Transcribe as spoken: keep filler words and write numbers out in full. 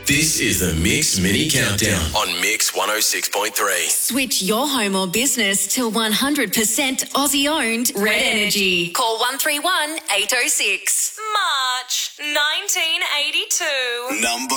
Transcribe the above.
This is the Mix Mini Countdown on Mix one oh six point three. Switch your home or business to one hundred percent Aussie-owned Red Energy. Call one three one, eight oh six. March nineteen eighty-two. Number